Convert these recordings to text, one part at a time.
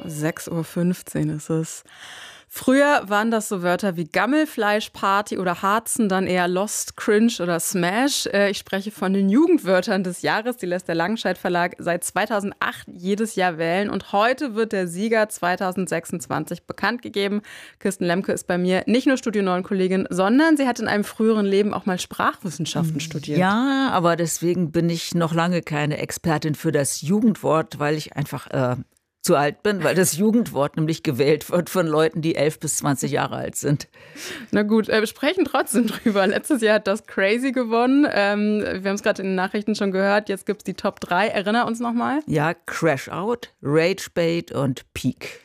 6:15 Uhr ist es. Früher waren das so Wörter wie Gammelfleischparty oder Harzen, dann eher Lost, Cringe oder Smash. Ich spreche von den Jugendwörtern des Jahres. Die lässt der Langenscheidt Verlag seit 2008 jedes Jahr wählen. Und heute wird der Sieger 2026 bekannt gegeben. Kirsten Lemke ist bei mir nicht nur Studio 9 Kollegin, sondern sie hat in einem früheren Leben auch mal Sprachwissenschaften studiert. Ja, aber deswegen bin ich noch lange keine Expertin für das Jugendwort, weil ich einfach zu alt bin, weil das Jugendwort nämlich gewählt wird von Leuten, die 11 bis 20 Jahre alt sind. Na gut, wir sprechen trotzdem drüber. Letztes Jahr hat das Crazy gewonnen. Wir haben es gerade in den Nachrichten schon gehört. Jetzt gibt es die Top 3. Erinner uns nochmal. Ja, Crash Out, Rage Bait und Peak.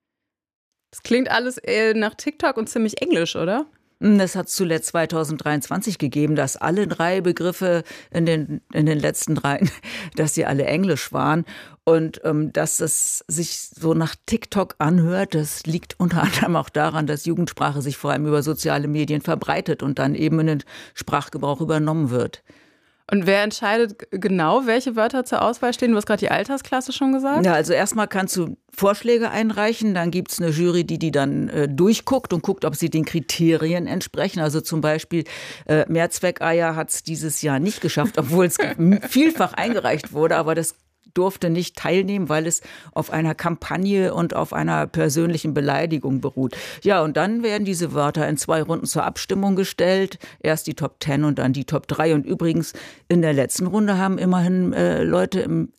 Das klingt alles nach TikTok und ziemlich englisch, oder? Es hat zuletzt 2023 gegeben, dass alle drei Begriffe in den letzten dreien, dass sie alle englisch waren. Und dass es sich so nach TikTok anhört, das liegt unter anderem auch daran, dass Jugendsprache sich vor allem über soziale Medien verbreitet und dann eben in den Sprachgebrauch übernommen wird. Und wer entscheidet genau, welche Wörter zur Auswahl stehen? Du hast gerade die Altersklasse schon gesagt. Ja, also erstmal kannst du Vorschläge einreichen, dann gibt's eine Jury, die dann durchguckt und guckt, ob sie den Kriterien entsprechen. Also zum Beispiel Mehrzweckeier hat's dieses Jahr nicht geschafft, obwohl es vielfach eingereicht wurde, aber das durfte nicht teilnehmen, weil es auf einer Kampagne und auf einer persönlichen Beleidigung beruht. Ja, und dann werden diese Wörter in 2 Runden zur Abstimmung gestellt. Erst die Top 10 und dann die Top 3. Und übrigens in der letzten Runde haben immerhin Leute im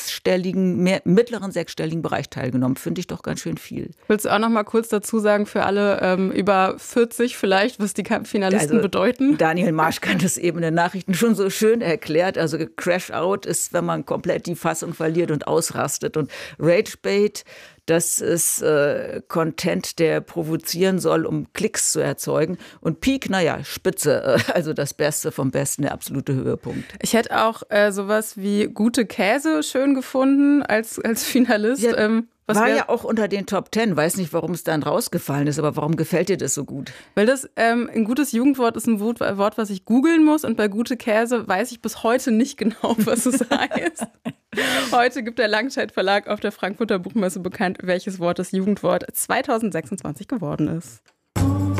mittleren sechsstelligen Bereich teilgenommen. Finde ich doch ganz schön viel. Willst du auch noch mal kurz dazu sagen, für alle über 40 vielleicht, was die Finalisten bedeuten? Daniel Marsch kann das eben in den Nachrichten schon so schön erklärt. Also Crash Out ist, wenn man komplett die Fassung verliert und ausrastet. Und Rage Bait, das ist Content, der provozieren soll, um Klicks zu erzeugen. Und Peak, naja, Spitze, also das Beste vom Besten, der absolute Höhepunkt. Ich hätte auch sowas wie gute Käse schön gefunden als Finalist. Ja. War ja auch unter den Top 10. Weiß nicht, warum es dann rausgefallen ist, aber warum gefällt dir das so gut? Weil das ein gutes Jugendwort ist ein Wort, was ich googeln muss. Und bei gute Käse weiß ich bis heute nicht genau, was es heißt. Heute gibt der Langenscheidt Verlag auf der Frankfurter Buchmesse bekannt, welches Wort das Jugendwort 2026 geworden ist.